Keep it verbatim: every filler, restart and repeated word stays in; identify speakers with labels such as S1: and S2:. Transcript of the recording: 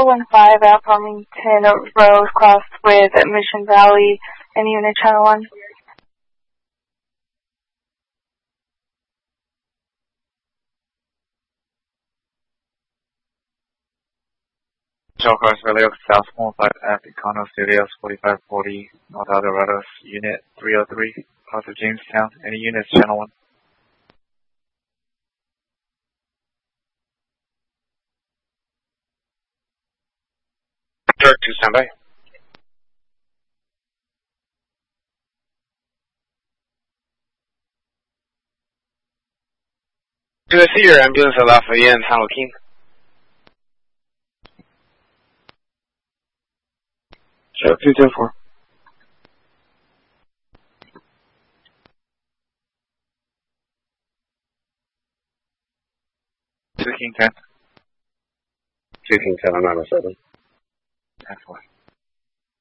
S1: four one five at Farmington Road, crossed with Mission Valley, and unit channel one.
S2: Shell cross Relay South one five at Econo Studios forty-five forty North Aldorados, unit three oh three, cross of Jamestown, any units channel one.
S3: Direct two, standby. Do I see your ambulance at Lafayette and San Joaquin?
S2: Sure, two ten four. Two King ten.
S3: Two King ten, I'm not a seven.
S2: ten four.